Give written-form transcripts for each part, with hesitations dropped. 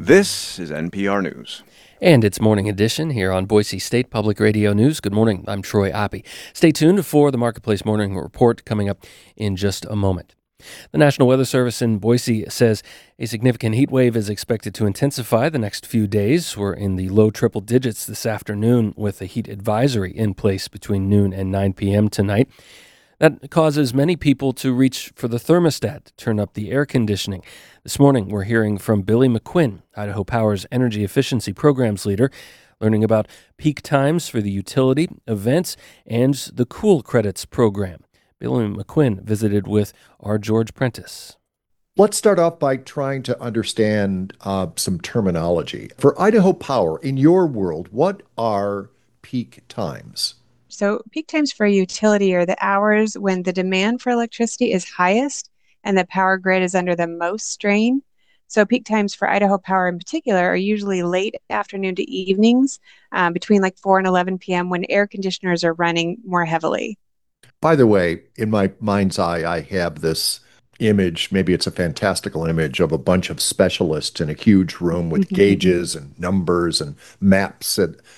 This is NPR News. And it's Morning Edition here on Boise State Public Radio News. Good morning. I'm Troy Oppie. Stay tuned for the Marketplace Morning Report coming up in just a moment. The National Weather Service in Boise says a significant heat wave is expected to intensify the next few days. We're in the low triple digits this afternoon with a heat advisory in place between noon and 9 p.m. tonight. That causes many people to reach for the thermostat to turn up the air conditioning. This morning, we're hearing from Billy McQuinn, Idaho Power's Energy Efficiency Programs leader, learning about peak times for the utility, events, and the Cool Credits program. Billy McQuinn visited with our George Prentice. Let's start off by trying to understand some terminology. For Idaho Power, in your world, what are peak times? So peak times for a utility are the hours when the demand for electricity is highest and the power grid is under the most strain. So peak times for Idaho Power in particular are usually late afternoon to evenings, between like 4 and 11 p.m. when air conditioners are running more heavily. By the way, in my mind's eye, I have this image, maybe it's a fantastical image of a bunch of specialists in a huge room with gauges and numbers and maps.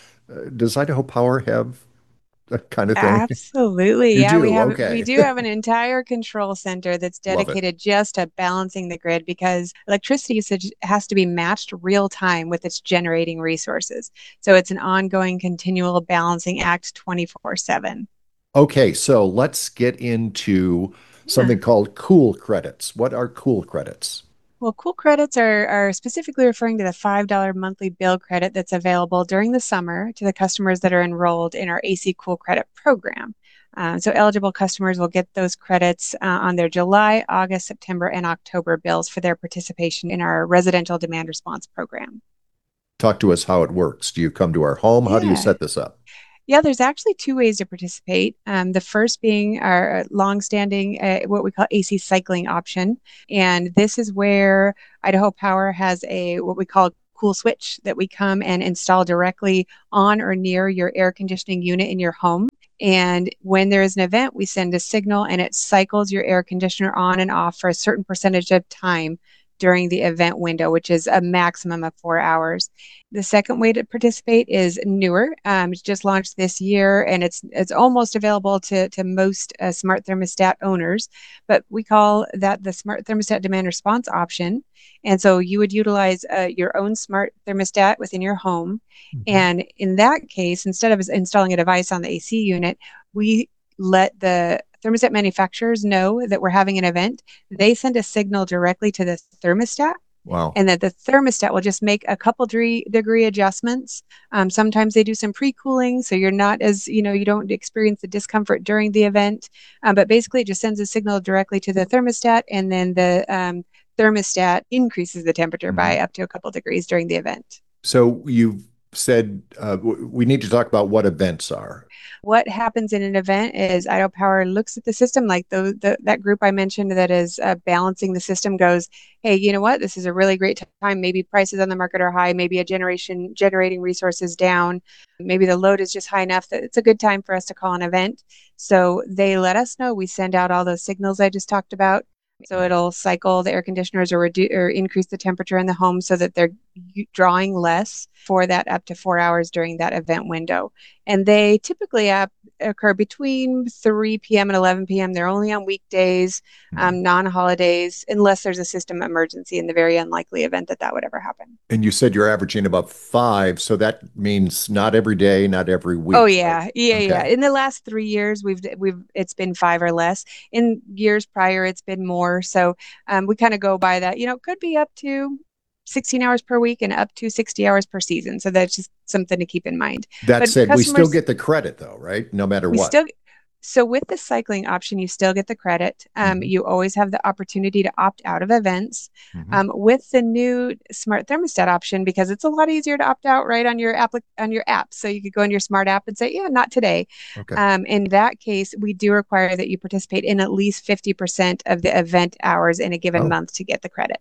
Does Idaho Power have that kind of thing? Absolutely. You Yeah, do? we Okay. do have an entire control center that's Love it. dedicated just to balancing the grid because electricity usage has to be matched real time with its generating resources. So it's an ongoing continual balancing act 24/7. Okay, so let's get into Yeah. something called cool credits. What are cool credits? Well, cool credits are specifically referring to the $5 monthly bill credit that's available during the summer to the customers that are enrolled in our AC Cool Credit program. So eligible customers will get those credits on their July, August, September, and October bills for their participation in our residential demand response program. Talk to us how it works. Do you come to our home? How do you Yeah. set this up? Yeah, there's actually two ways to participate. The first being our longstanding, what we call AC cycling option. And this is where Idaho Power has a what we call cool switch that we come and install directly on or near your air conditioning unit in your home. And when there is an event, we send a signal and it cycles your air conditioner on and off for a certain percentage of time during the event window, which is a maximum of 4 hours. The second way to participate is newer. It's just launched this year, and it's almost available to most smart thermostat owners. But we call that the smart thermostat demand response option. And so you would utilize your own smart thermostat within your home. Mhm. And in that case, instead of installing a device on the AC unit, we let the thermostat manufacturers know that we're having an event. They send a signal directly to the thermostat Wow. and that the thermostat will just make a couple degree adjustments. Sometimes they do some pre-cooling, so you're not as, you don't experience the discomfort during the event. But basically, it just sends a signal directly to the thermostat, and then the thermostat increases the temperature Mhm. by up to a couple degrees during the event. So you've said we need to talk about what events are. What happens in an event is Idaho Power looks at the system, like that group I mentioned that is balancing the system goes, hey, you know what? This is a really great time. Maybe prices on the market are high. Maybe a generating resources down. Maybe the load is just high enough that it's a good time for us to call an event. So they let us know. We send out all those signals I just talked about. So it'll cycle the air conditioners or reduce or increase the temperature in the home so that they're drawing less for that up to 4 hours during that event window. And they typically occur between 3 p.m. and 11 p.m. They're only on weekdays, Mhm. non-holidays, unless there's a system emergency in the very unlikely event that that would ever happen. And you said you're averaging about five, so that means not every day, not every Oh week, right? yeah, yeah, yeah. Okay. In the last 3 years, we've it's been five or less. In years prior, it's been more. So we kind of go by that. It could be up to 16 hours per week and up to 60 hours per season. So that's just something to keep in mind. That But said, we still customers, get the credit though, right? No matter we what. still so with the cycling option, you still get the credit. Mhm. You always have the opportunity to opt out of events. Mhm. With the new smart thermostat option, because it's a lot easier to opt out right on your app. So you could go on your smart app and say, "Yeah, not today." Okay. In that case, we do require that you participate in at least 50% of the event hours in a given Oh. month to get the credit.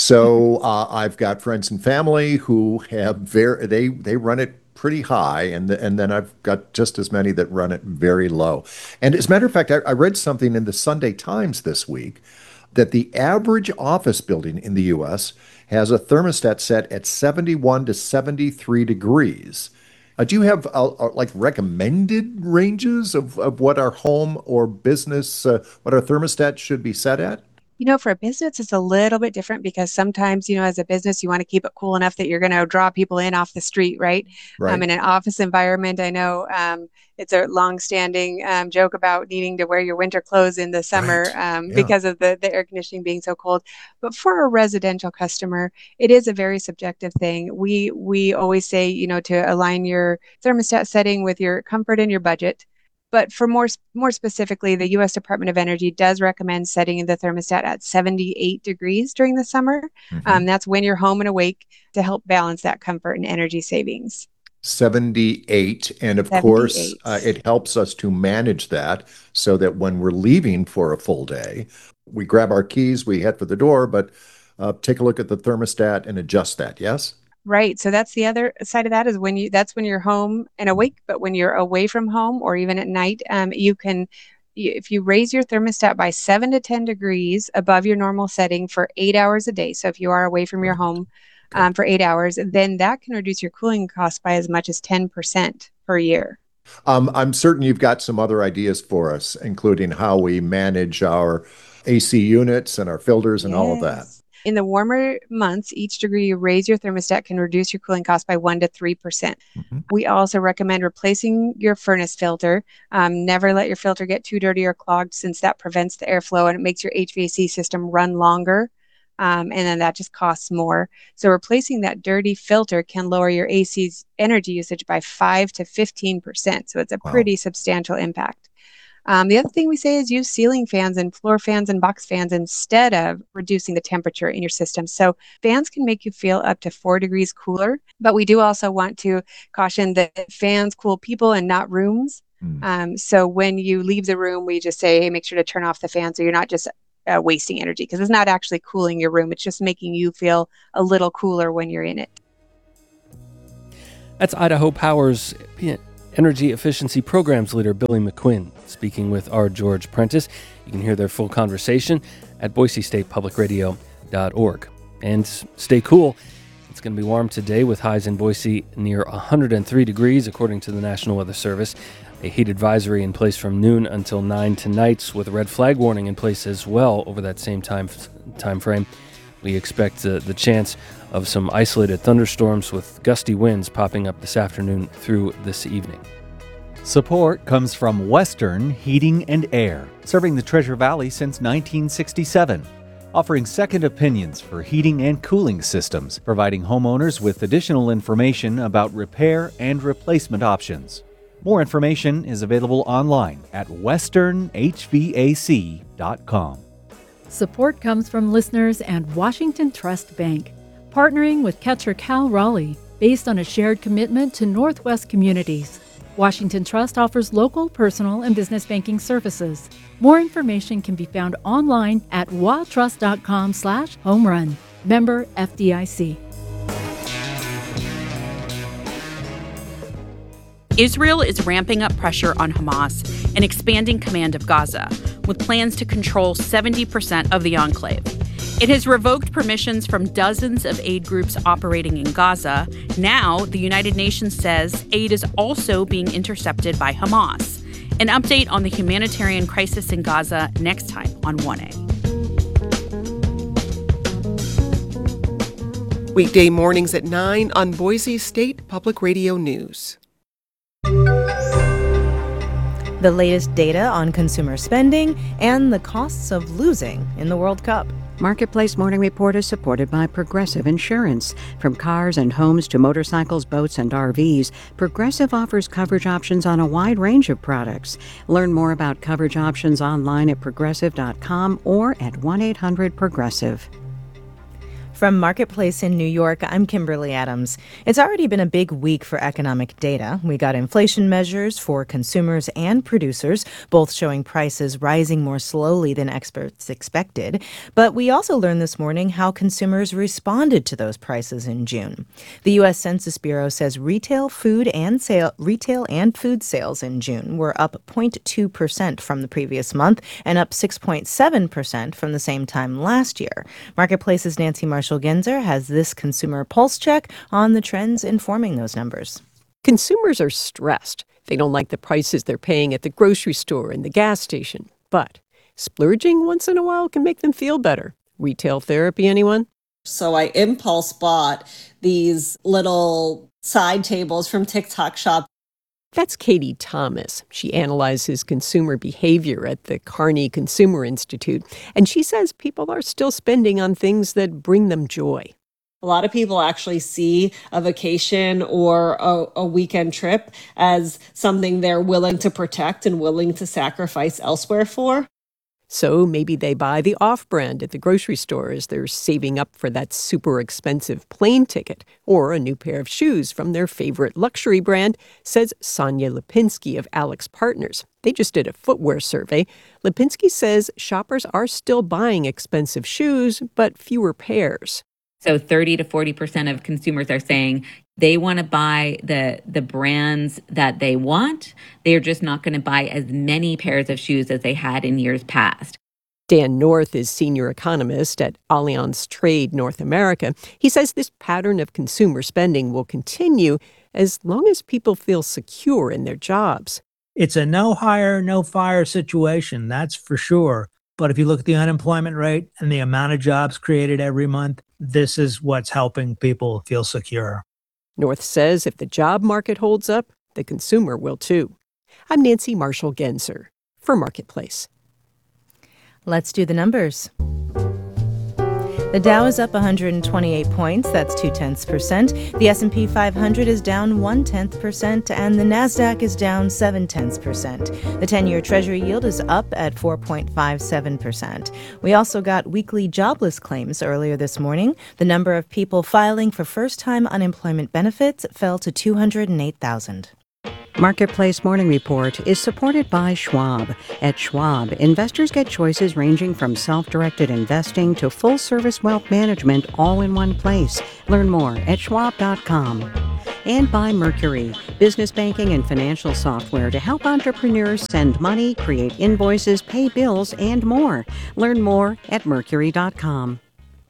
So I've got friends and family who have they run it pretty high, and then I've got just as many that run it very low. And as a matter of fact, I read something in the Sunday Times this week that the average office building in the U.S. has a thermostat set at 71 to 73 degrees. Do you have like recommended ranges of what our home or business, what our thermostat should be set at? For a business, it's a little bit different because sometimes, as a business, you want to keep it cool enough that you're going to draw people in off the street, right? Right. In an office environment, I know it's a long-standing joke about needing to wear your winter clothes in the summer Yeah. because of the air conditioning being so cold. But for a residential customer, it is a very subjective thing. We always say, to align your thermostat setting with your comfort and your budget. But for more specifically, the U.S. Department of Energy does recommend setting the thermostat at 78 degrees during the summer. Mhm. That's when you're home and awake to help balance that comfort and energy savings. 78. And of course, 78. it helps us to manage that so that when we're leaving for a full day, we grab our keys, we head for the door, but take a look at the thermostat and adjust that. Yes? Right. So that's the other side of that is that's when you're home and awake, but when you're away from home or even at night, if you raise your thermostat by 7 to 10 degrees above your normal setting for 8 hours a day. So if you are away from your home for 8 hours, then that can reduce your cooling costs by as much as 10% per year. I'm certain you've got some other ideas for us, including how we manage our AC units and our filters and all of that. Yes. In the warmer months, each degree you raise your thermostat can reduce your cooling cost by 1 to 3%. Mm-hmm. We also recommend replacing your furnace filter. Never let your filter get too dirty or clogged, since that prevents the airflow and it makes your HVAC system run longer. And then that just costs more. So replacing that dirty filter can lower your AC's energy usage by 5 to 15%. So it's a pretty substantial impact. The other thing we say is use ceiling fans and floor fans and box fans instead of reducing the temperature in your system. So fans can make you feel up to 4 degrees cooler, but we do also want to caution that fans cool people and not rooms. So when you leave the room, we just say, hey, make sure to turn off the fan so you're not just wasting energy, because it's not actually cooling your room. It's just making you feel a little cooler when you're in it. That's Idaho Power's Energy Efficiency Programs Leader Billy McQuinn speaking with our George Prentice. You can hear their full conversation at BoiseStatePublicRadio.org. And stay cool. It's going to be warm today with highs in Boise near 103 degrees, according to the National Weather Service. A heat advisory in place from noon until 9 tonight, with a red flag warning in place as well over that same time frame. We expect the chance of some isolated thunderstorms with gusty winds popping up this afternoon through this evening. Support comes from Western Heating and Air, serving the Treasure Valley since 1967. Offering second opinions for heating and cooling systems, providing homeowners with additional information about repair and replacement options. More information is available online at westernhvac.com. Support comes from listeners and Washington Trust Bank, partnering with Ketcher Cal Raleigh, based on a shared commitment to Northwest communities. Washington Trust offers local, personal, and business banking services. More information can be found online at watrust.com/homerun. Member FDIC. Israel is ramping up pressure on Hamas and expanding command of Gaza, with plans to control 70% of the enclave. It has revoked permissions from dozens of aid groups operating in Gaza. Now, the United Nations says aid is also being intercepted by Hamas. An update on the humanitarian crisis in Gaza next time on 1A. Weekday mornings at 9 on Boise State Public Radio News. The latest data on consumer spending and the costs of losing in the World Cup. Marketplace Morning Report is supported by Progressive Insurance. From cars and homes to motorcycles, boats, and RVs, Progressive offers coverage options on a wide range of products. Learn more about coverage options online at progressive.com or at 1-800-PROGRESSIVE. From Marketplace in New York, I'm Kimberly Adams. It's already been a big week for economic data. We got inflation measures for consumers and producers, both showing prices rising more slowly than experts expected. But we also learned this morning how consumers responded to those prices in June. The U.S. Census Bureau says retail food and food sales in June were up 0.2% from the previous month and up 6.7% from the same time last year. Marketplace's Nancy Marshall-Genzer has this consumer pulse check on the trends informing those numbers. Consumers are stressed. They don't like the prices they're paying at the grocery store and the gas station. But splurging once in a while can make them feel better. Retail therapy, anyone? So I impulse bought these little side tables from TikTok Shop. That's Katie Thomas. She analyzes consumer behavior at the Carney Consumer Institute, and she says people are still spending on things that bring them joy. A lot of people actually see a vacation or a weekend trip as something they're willing to protect and willing to sacrifice elsewhere for. So maybe they buy the off-brand at the grocery store as they're saving up for that super expensive plane ticket, or a new pair of shoes from their favorite luxury brand, says Sonia Lipinski of Alex Partners. They just did a footwear survey. Lipinski says shoppers are still buying expensive shoes, but fewer pairs. So 30 to 40% of consumers are saying they want to buy the brands that they want. They're just not going to buy as many pairs of shoes as they had in years past. Dan North is senior economist at Allianz Trade North America. He says this pattern of consumer spending will continue as long as people feel secure in their jobs. It's a no hire, no fire situation, that's for sure. But if you look at the unemployment rate and the amount of jobs created every month, this is what's helping people feel secure. North says if the job market holds up, the consumer will too. I'm Nancy Marshall-Genzer for Marketplace. Let's do the numbers. The Dow is up 128 points, that's 0.2%. The S&P 500 is down 0.1%, and the Nasdaq is down 0.7%. The 10-year Treasury yield is up at 4.57%. We also got weekly jobless claims earlier this morning. The number of people filing for first-time unemployment benefits fell to 208,000. Marketplace Morning Report is supported by Schwab. At Schwab, investors get choices ranging from self-directed investing to full-service wealth management all in one place. Learn more at schwab.com. And by Mercury, business banking and financial software to help entrepreneurs send money, create invoices, pay bills, and more. Learn more at mercury.com.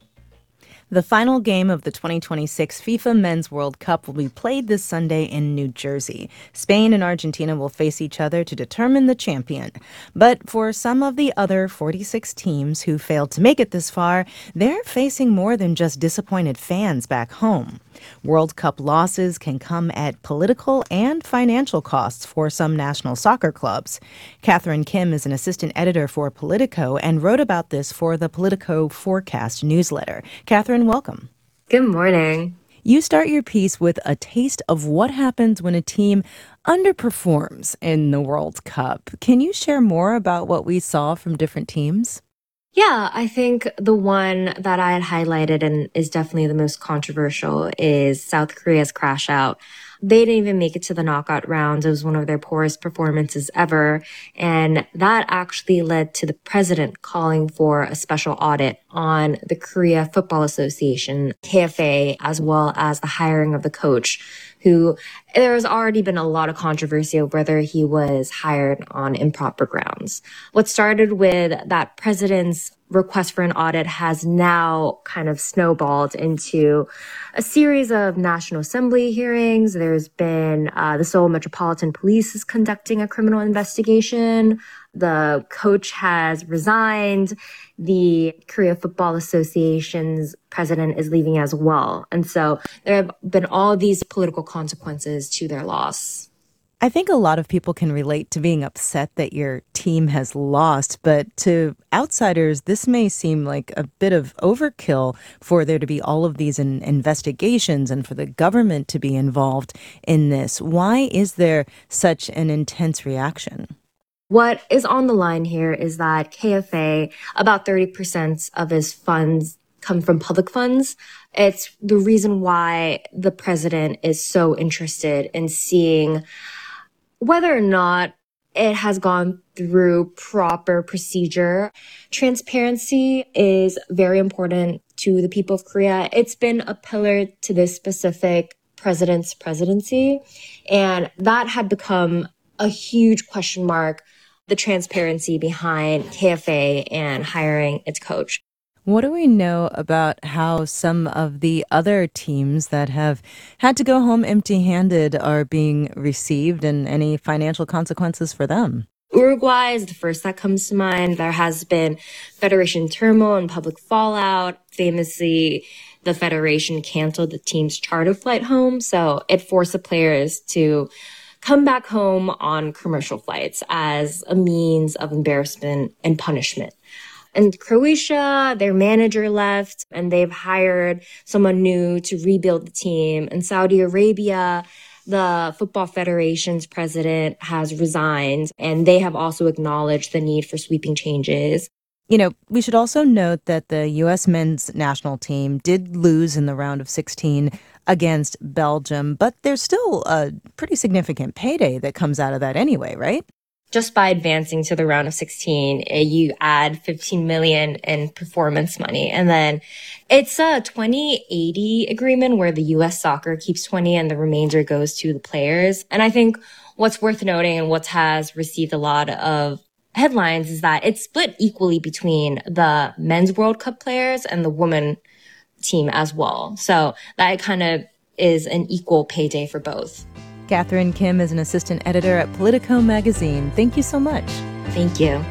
The final game of the 2026 FIFA Men's World Cup will be played this Sunday in New Jersey. Spain and Argentina will face each other to determine the champion. But for some of the other 46 teams who failed to make it this far, they're facing more than just disappointed fans back home. World Cup losses can come at political and financial costs for some national soccer clubs. Catherine Kim is an assistant editor for Politico and wrote about this for the Politico Forecast newsletter. Catherine, welcome. Good morning. You start your piece with a taste of what happens when a team underperforms in the World Cup. Can you share more about what we saw from different teams? Yeah, I think the one that I had highlighted and is definitely the most controversial is South Korea's crash out. They didn't even make it to the knockout rounds. It was one of their poorest performances ever. And that actually led to the president calling for a special audit on the Korea Football Association, KFA, as well as the hiring of the coach, who there has already been a lot of controversy over whether he was hired on improper grounds. What started with that president's request for an audit has now kind of snowballed into a series of National Assembly hearings. There's been the Seoul Metropolitan Police is conducting a criminal investigation. The coach has resigned. The Korea Football Association's president is leaving as well. And so there have been all these political consequences to their loss. I think a lot of people can relate to being upset that your team has lost, but to outsiders, this may seem like a bit of overkill for there to be all of these investigations and for the government to be involved in this. Why is there such an intense reaction? What is on the line here is that KFA, about 30% of his funds come from public funds. It's the reason why the president is so interested in seeing whether or not it has gone through proper procedure. Transparency is very important to the people of Korea. It's been a pillar to this specific president's presidency, and that had become a huge question mark, the transparency behind KFA and hiring its coach. What do we know about how some of the other teams that have had to go home empty-handed are being received, and any financial consequences for them? Uruguay is the first that comes to mind. There has been federation turmoil and public fallout. Famously, the federation canceled the team's charter flight home, so it forced the players to come back home on commercial flights as a means of embarrassment and punishment. And Croatia, their manager left, and they've hired someone new to rebuild the team. In Saudi Arabia, the Football Federation's president has resigned, and they have also acknowledged the need for sweeping changes. You know, we should also note that the U.S. men's national team did lose in the round of 16 against Belgium, but there's still a pretty significant payday that comes out of that anyway, right? Just by advancing to the round of 16, you add $15 million in performance money. And then it's a 20-80 agreement where the U.S. soccer keeps 20 and the remainder goes to the players. And I think what's worth noting and what has received a lot of headlines is that it's split equally between the men's World Cup players and the women team as well. So that kind of is an equal payday for both. Catherine Kim is an assistant editor at Politico magazine. Thank you so much. Thank you.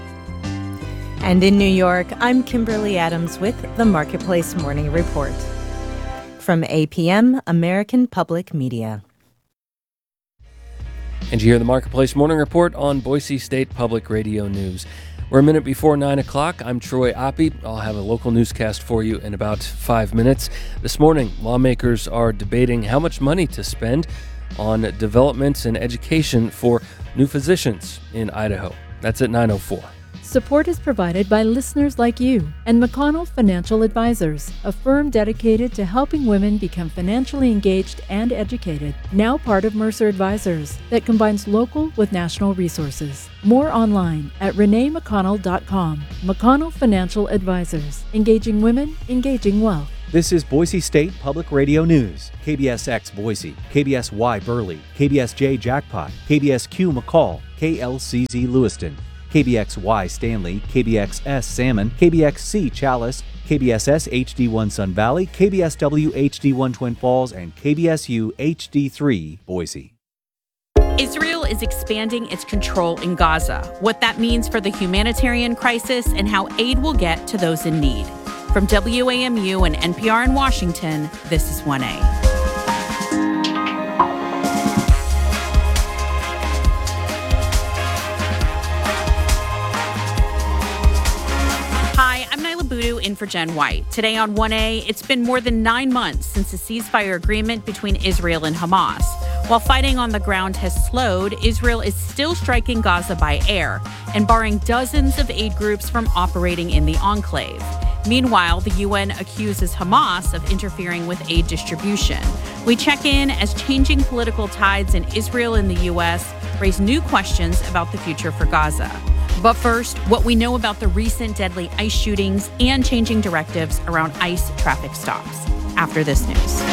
And in New York, I'm Kimberly Adams with the Marketplace Morning Report. From APM, American Public Media. And you hear the Marketplace Morning Report on Boise State Public Radio News. We're a minute before 9 o'clock. I'm Troy Oppie. I'll have a local newscast for you in about 5 minutes. This morning, lawmakers are debating how much money to spend on development and education for new physicians in Idaho. That's at 9:04. Support is provided by listeners like you and McConnell Financial Advisors, a firm dedicated to helping women become financially engaged and educated. Now part of Mercer Advisors that combines local with national resources. More online at reneemcconnell.com. McConnell Financial Advisors, engaging women, engaging wealth. This is Boise State Public Radio News. KBSX Boise, KBSY Burley, KBSJ Jackpot, KBSQ McCall, KLCZ Lewiston, KBXY Stanley, KBXS Salmon, KBXC Chalice, KBSS HD1 Sun Valley, KBSW HD1 Twin Falls, and KBSU HD3 Boise. Israel is expanding its control in Gaza, what that means for the humanitarian crisis, and how aid will get to those in need. From WAMU and NPR in Washington, this is 1A. Hi, I'm Nyla Boodoo in for Jen White. Today on 1A, it's been more than 9 months since the ceasefire agreement between Israel and Hamas. While fighting on the ground has slowed, Israel is still striking Gaza by air and barring dozens of aid groups from operating in the enclave. Meanwhile, the UN accuses Hamas of interfering with aid distribution. We check in as changing political tides in Israel and the U.S. raise new questions about the future for Gaza. But first, what we know about the recent deadly ICE shootings and changing directives around ICE traffic stops. After this news.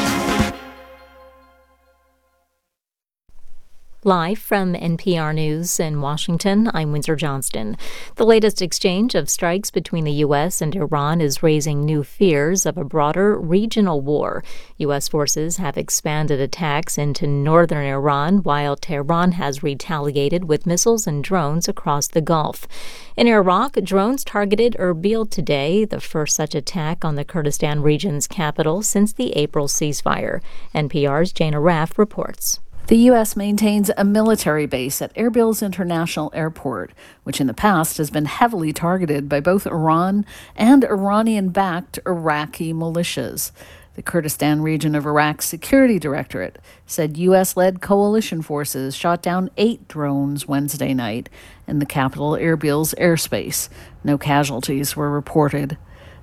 Live from NPR News in Washington, I'm Windsor Johnston. The latest exchange of strikes between the U.S. and Iran is raising new fears of a broader regional war. U.S. forces have expanded attacks into northern Iran, while Tehran has retaliated with missiles and drones across the Gulf. In Iraq, drones targeted Erbil today, the first such attack on the Kurdistan region's capital since the April ceasefire. NPR's Jana Raff reports. The U.S. maintains a military base at Erbil's International Airport, which in the past has been heavily targeted by both Iran and Iranian-backed Iraqi militias. The Kurdistan region of Iraq's security directorate said U.S.-led coalition forces shot down 8 drones Wednesday night in the capital Erbil's airspace. No casualties were reported.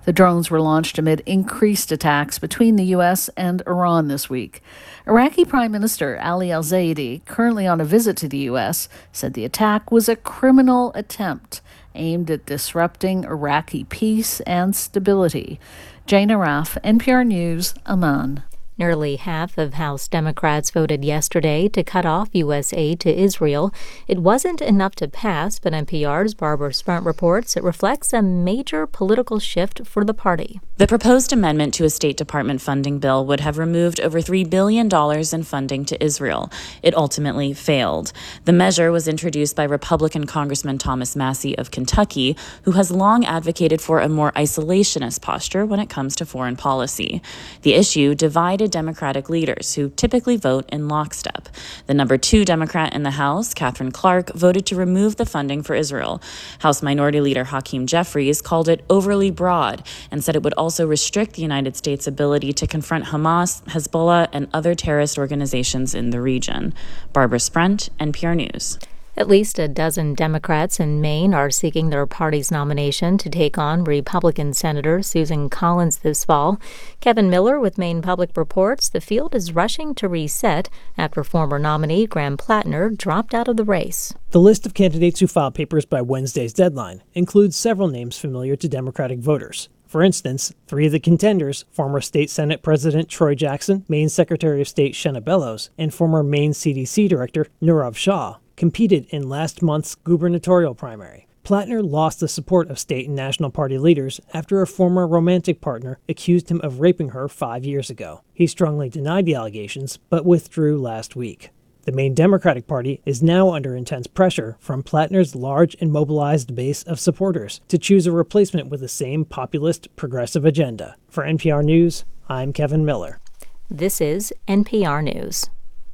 The drones were launched amid increased attacks between the U.S. and Iran this week. Iraqi Prime Minister Ali al-Zaidi, currently on a visit to the U.S., said the attack was a criminal attempt aimed at disrupting Iraqi peace and stability. Jane Araf, NPR News, Amman. Nearly half of House Democrats voted yesterday to cut off U.S. aid to Israel. It wasn't enough to pass, but NPR's Barbara Sprent reports it reflects a major political shift for the party. The proposed amendment to a State Department funding bill would have removed over $3 billion in funding to Israel. It ultimately failed. The measure was introduced by Republican Congressman Thomas Massie of Kentucky, who has long advocated for a more isolationist posture when it comes to foreign policy. The issue divided Democratic leaders, who typically vote in lockstep. The number 2 Democrat in the House, Katherine Clark, voted to remove the funding for Israel. House Minority Leader Hakeem Jeffries called it overly broad and said it would also restrict the United States' ability to confront Hamas, Hezbollah, and other terrorist organizations in the region. Barbara Sprent, NPR News. At least a dozen Democrats in Maine are seeking their party's nomination to take on Republican Senator Susan Collins this fall. Kevin Miller with Maine Public reports the field is rushing to reset after former nominee Graham Plattner dropped out of the race. The list of candidates who filed papers by Wednesday's deadline includes several names familiar to Democratic voters. For instance, 3 of the contenders, former State Senate President Troy Jackson, Maine Secretary of State Shenna Bellows, and former Maine CDC Director Nirav Shah, competed in last month's gubernatorial primary. Plattner lost the support of state and national party leaders after a former romantic partner accused him of raping her 5 years ago. He strongly denied the allegations, but withdrew last week. The Maine Democratic Party is now under intense pressure from Plattner's large and mobilized base of supporters to choose a replacement with the same populist, progressive agenda. For NPR News, I'm Kevin Miller. This is NPR News.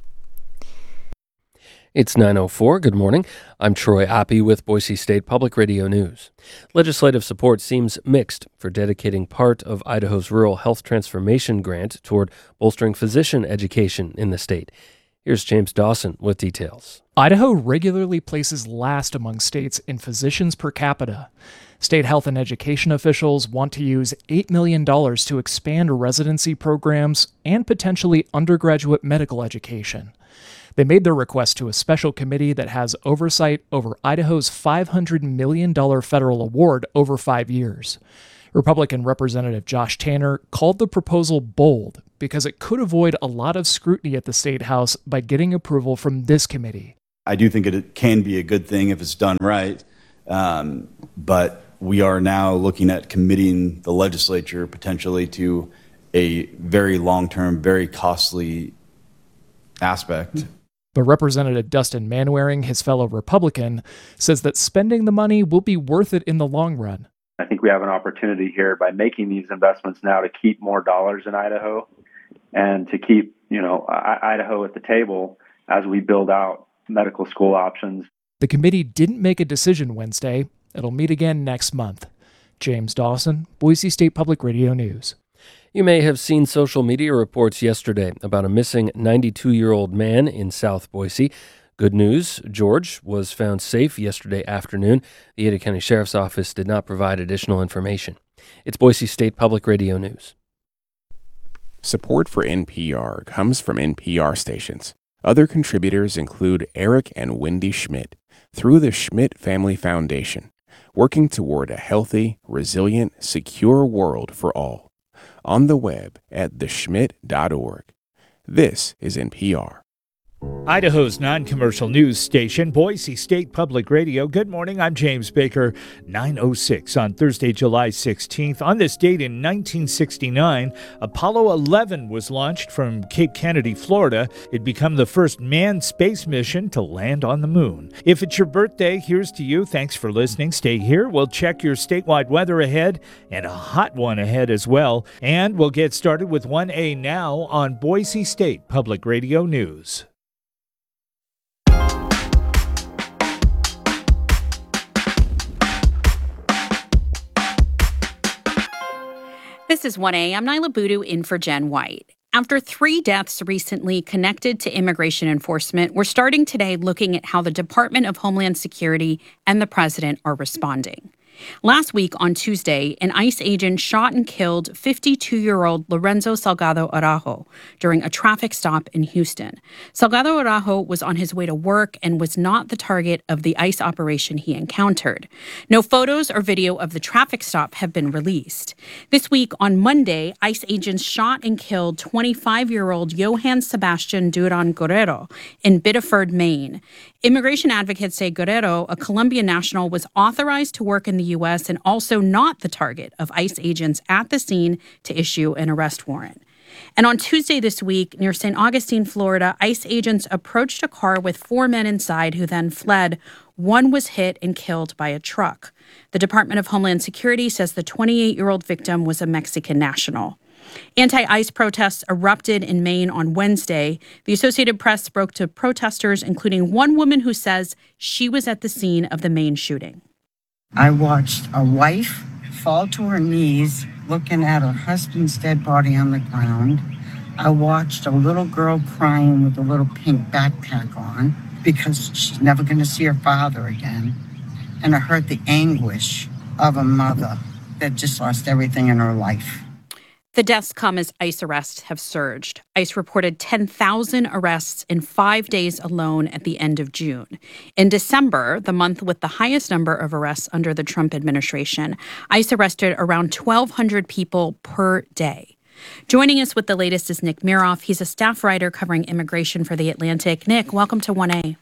It's 9:04. Good morning. I'm Troy Oppie with Boise State Public Radio News. Legislative support seems mixed for dedicating part of Idaho's Rural Health Transformation Grant toward bolstering physician education in the state. Here's James Dawson with details. Idaho regularly places last among states in physicians per capita. State health and education officials want to use $8 million to expand residency programs and potentially undergraduate medical education. They made their request to a special committee that has oversight over Idaho's $500 million federal award over 5 years. Republican Representative Josh Tanner called the proposal bold because it could avoid a lot of scrutiny at the State House by getting approval from this committee. I do think it can be a good thing if it's done right, but we are now looking at committing the legislature potentially to a very long-term, very costly aspect. But Representative Dustin Manwaring, his fellow Republican, says that spending the money will be worth it in the long run. I think we have an opportunity here by making these investments now to keep more dollars in Idaho and to keep, Idaho at the table as we build out medical school options. The committee didn't make a decision Wednesday. It'll meet again next month. James Dawson, Boise State Public Radio News. You may have seen social media reports yesterday about a missing 92-year-old man in South Boise. Good news, George was found safe yesterday afternoon. The Ada County Sheriff's Office did not provide additional information. It's Boise State Public Radio News. Support for NPR comes from NPR stations. Other contributors include Eric and Wendy Schmidt through the Schmidt Family Foundation, working toward a healthy, resilient, secure world for all. On the web at theschmidt.org. This is NPR. Idaho's non-commercial news station, Boise State Public Radio. Good morning, I'm James Baker. 9:06 on Thursday, July 16th. On this date in 1969, Apollo 11 was launched from Cape Kennedy, Florida. It'd become the first manned space mission to land on the moon. If it's your birthday, here's to you. Thanks for listening. Stay here. We'll check your statewide weather ahead and a hot one ahead as well. And we'll get started with 1A now on Boise State Public Radio News. This is 1A. I'm Nyla Boodoo in for Jen White. After 3 deaths recently connected to immigration enforcement, we're starting today looking at how the Department of Homeland Security and the president are responding. Last week on Tuesday, an ICE agent shot and killed 52-year-old Lorenzo Salgado Araujo during a traffic stop in Houston. Salgado Araujo was on his way to work and was not the target of the ICE operation he encountered. No photos or video of the traffic stop have been released. This week on Monday, ICE agents shot and killed 25-year-old Johann Sebastian Duran Guerrero in Biddeford, Maine. Immigration advocates say Guerrero, a Colombian national, was authorized to work in the U.S. and also not the target of ICE agents at the scene to issue an arrest warrant. And on Tuesday this week, near St. Augustine, Florida, ICE agents approached a car with 4 men inside who then fled. One was hit and killed by a truck. The Department of Homeland Security says the 28-year-old victim was a Mexican national. Anti-ICE protests erupted in Maine on Wednesday. The Associated Press spoke to protesters, including one woman who says she was at the scene of the Maine shooting. I watched a wife fall to her knees looking at her husband's dead body on the ground. I watched a little girl crying with a little pink backpack on because she's never going to see her father again. And I heard the anguish of a mother that just lost everything in her life. The deaths come as ICE arrests have surged. ICE reported 10,000 arrests in 5 days alone at the end of June. In December, the month with the highest number of arrests under the Trump administration, ICE arrested around 1,200 people per day. Joining us with the latest is Nick Miroff. He's a staff writer covering immigration for The Atlantic. Nick, welcome to 1A.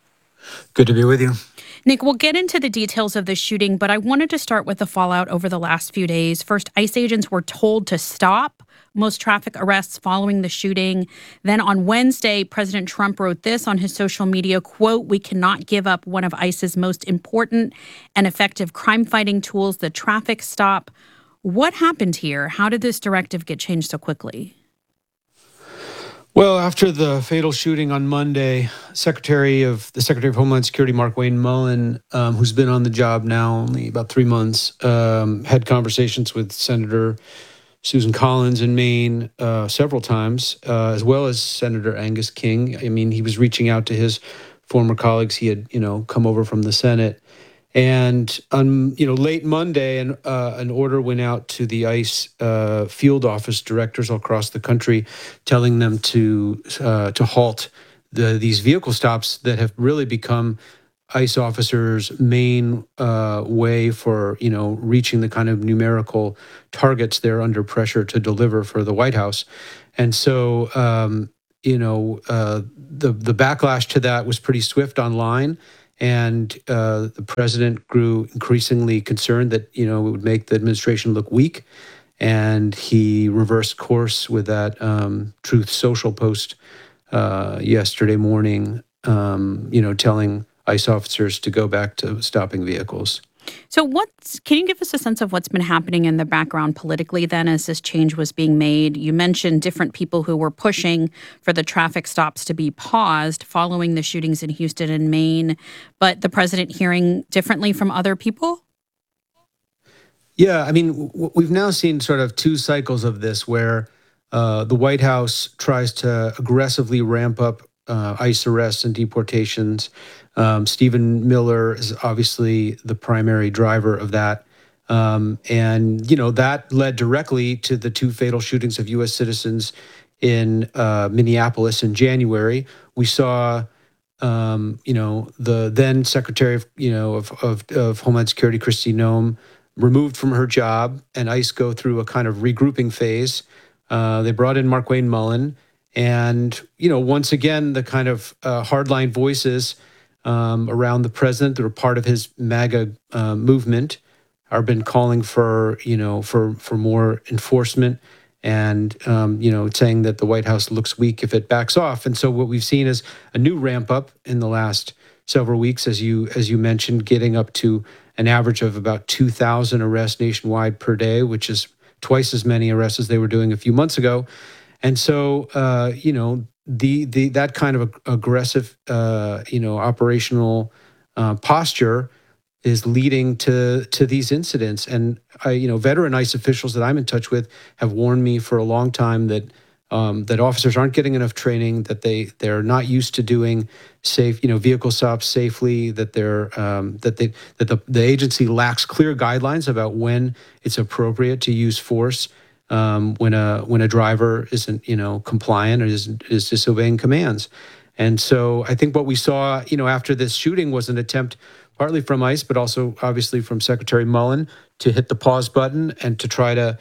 Good to be with you. Nick, we'll get into the details of the shooting, but I wanted to start with the fallout over the last few days. First, ICE agents were told to stop most traffic arrests following the shooting. Then on Wednesday, President Trump wrote this on his social media, quote, "We cannot give up one of ICE's most important and effective crime-fighting tools, the traffic stop." What happened here? How did this directive get changed so quickly? Well, after the fatal shooting on Monday, Secretary of Homeland Security, Markwayne Mullin, who's been on the job now only about 3 months, had conversations with Senator Susan Collins in Maine several times, as well as Senator Angus King. I mean, he was reaching out to his former colleagues. He had, come over from the Senate. And on late Monday, an order went out to the ICE field office directors all across the country, telling them to halt these vehicle stops that have really become ICE officers' main way for reaching the kind of numerical targets they're under pressure to deliver for the White House. And so the backlash to that was pretty swift online. And the president grew increasingly concerned that, it would make the administration look weak. And he reversed course with that Truth Social post yesterday morning, telling ICE officers to go back to stopping vehicles. So can you give us a sense of what's been happening in the background politically then as this change was being made? You mentioned different people who were pushing for the traffic stops to be paused following the shootings in Houston and Maine, but the president hearing differently from other people? Yeah, I mean, we've now seen sort of 2 cycles of this where the White House tries to aggressively ramp up ICE arrests and deportations. Stephen Miller is obviously the primary driver of that. And that led directly to the 2 fatal shootings of U.S. citizens in Minneapolis in January. We saw, the then Secretary of Homeland Security, Kristi Noem, removed from her job, and ICE go through a kind of regrouping phase. They brought in Markwayne Mullin. And, once again, the kind of hardline voices around the president that are part of his MAGA movement are been calling for more enforcement and, saying that the White House looks weak if it backs off. And so what we've seen is a new ramp up in the last several weeks, as you mentioned, getting up to an average of about 2,000 arrests nationwide per day, which is twice as many arrests as they were doing a few months ago. And so, that kind of aggressive, operational posture is leading to these incidents. And veteran ICE officials that I'm in touch with have warned me for a long time that that officers aren't getting enough training, that they're not used to doing safe, vehicle stops safely, that the agency lacks clear guidelines about when it's appropriate to use force when a driver isn't compliant or is disobeying commands. And so I think what we saw after this shooting was an attempt, partly from ICE, but also obviously from Secretary Mullen, to hit the pause button and to try to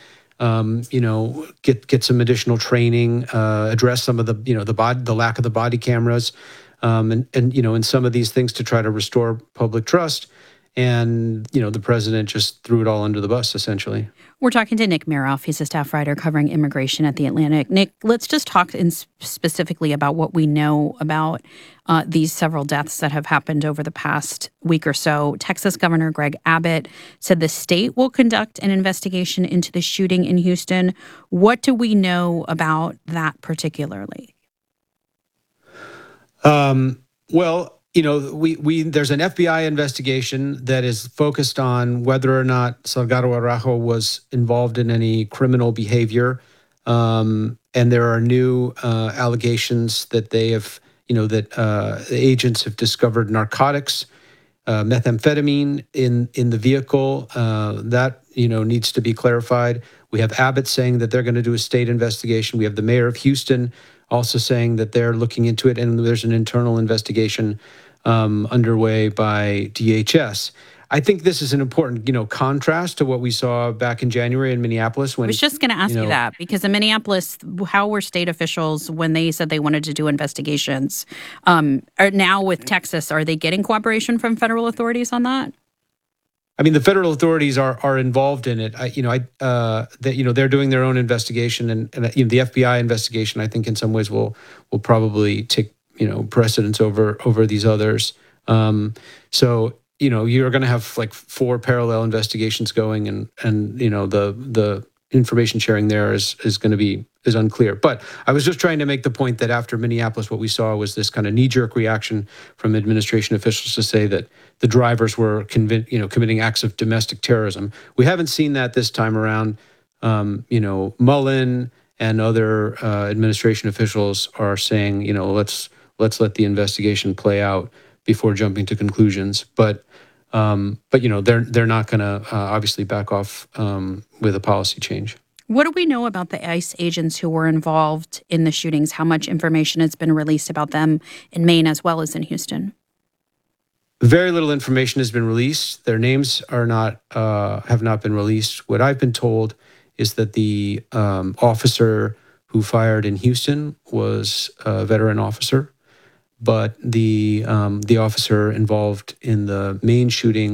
get some additional training, address some of the lack of the body cameras, and some of these things to try to restore public trust. And the president just threw it all under the bus, essentially. We're talking to Nick Miroff. He's a staff writer covering immigration at The Atlantic. Nick, let's just talk specifically about what we know about these several deaths that have happened over the past week or so. Texas Governor Greg Abbott said the state will conduct an investigation into the shooting in Houston. What do we know about that particularly? Well, there's an FBI investigation that is focused on whether or not Salgado Araujo was involved in any criminal behavior. And there are new allegations that they have, that agents have discovered narcotics, methamphetamine in the vehicle. That, needs to be clarified. We have Abbott saying that they're going to do a state investigation. We have the mayor of Houston also saying that they're looking into it, and there's an internal investigation underway by DHS. I think this is an important, contrast to what we saw back in January in Minneapolis. When I was just going to ask you that, because in Minneapolis, how were state officials when they said they wanted to do investigations? Or now with Texas, are they getting cooperation from federal authorities on that? I mean, the federal authorities are involved in it. They're doing their own investigation, and the FBI investigation, I think, in some ways will probably take precedence over these others. So you're going to have like 4 parallel investigations going, and the information sharing there is going to be unclear. But I was just trying to make the point that after Minneapolis, what we saw was this kind of knee-jerk reaction from administration officials to say that the drivers were committing acts of domestic terrorism. We haven't seen that this time around. Mullen and other administration officials are saying, let's let the investigation play out before jumping to conclusions. But they're not going to obviously back off with a policy change. What do we know about the ICE agents who were involved in the shootings? How much information has been released about them in Maine as well as in Houston? Very little information has been released. Their names have not been released. What I've been told is that the officer who fired in Houston was a veteran officer, but the officer involved in the Maine shooting